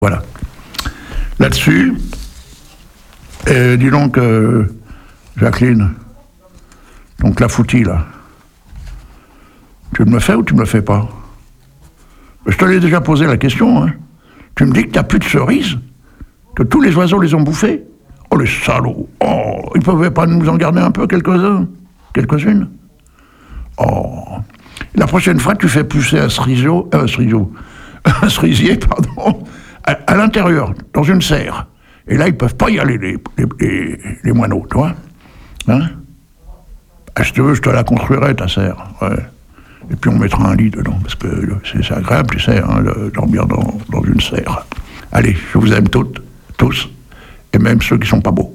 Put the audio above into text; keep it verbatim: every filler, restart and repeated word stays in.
Voilà. Là-dessus, et dis donc, euh, Jacqueline, donc la foutie, là, tu me le fais ou tu me le fais pas? Je te l'ai déjà posé la question, hein. Tu me dis que t'as plus de cerises? Que tous les oiseaux les ont bouffés? Oh, les salauds! Oh, ils pouvaient pas nous en garder un peu, quelques-uns? Quelques-unes? Oh! La prochaine fois, tu fais pousser un cerisier, un cerisier, un cerisier, pardon, à, à l'intérieur, dans une serre. Et là, ils peuvent pas y aller, les, les, les, les moineaux, tu vois? Hein? Ah, si tu veux, je te la construirai, ta serre, ouais. Et puis on mettra un lit dedans, parce que c'est agréable, tu sais, hein, de dormir dans, dans une serre. Allez, je vous aime toutes, tous, et même ceux qui sont pas beaux.